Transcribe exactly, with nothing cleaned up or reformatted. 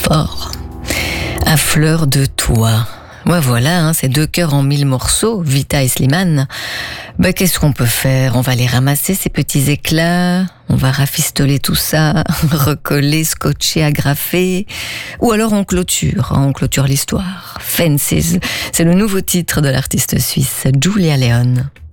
fort. À fleur de toit. Ouais, voilà, hein, ces deux cœurs en mille morceaux, Vita et Slimane. Bah, qu'est-ce qu'on peut faire? On va les ramasser, ces petits éclats. On va rafistoler tout ça, recoller, scotcher, agrafer. Ou alors on clôture, hein, on clôture l'histoire. Fences, c'est le nouveau titre de l'artiste suisse Julia Leone.